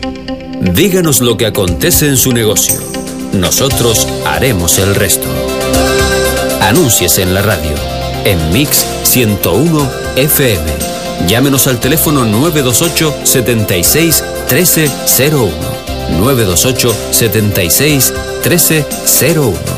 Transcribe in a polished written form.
Díganos lo que acontece en su negocio. Nosotros haremos el resto. Anúnciese en la radio, en Mix 101 FM. Llámenos al teléfono 928 76 1301. 928 76 1301.